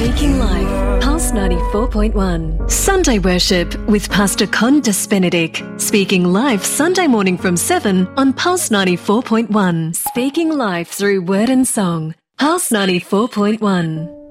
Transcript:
Speaking Life, Pulse 94.1. Sunday Worship with Pastor Condis Benedict. Speaking Life Sunday morning from 7 on Pulse 94.1. Speaking Life through word and song. Pulse 94.1.